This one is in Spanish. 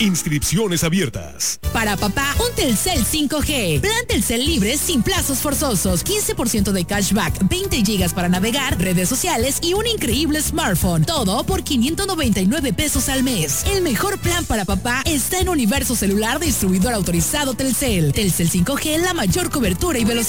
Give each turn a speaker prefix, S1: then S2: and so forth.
S1: Inscripciones abiertas.
S2: Para papá, un Telcel 5G. Plan Telcel libre sin plazos forzosos. 15% de cashback, 20 gigas para navegar, redes sociales y un increíble smartphone. Todo por 599 pesos al mes. El mejor plan para papá está en Universo Celular, distribuidor autorizado Telcel. Telcel 5G, la mayor cobertura y velocidad.